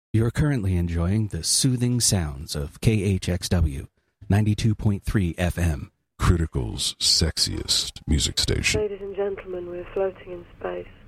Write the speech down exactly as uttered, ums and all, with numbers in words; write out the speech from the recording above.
You're currently enjoying the soothing sounds of K H X W ninety-two point three F M. Critical's sexiest music station. Ladies and gentlemen, we're floating in space.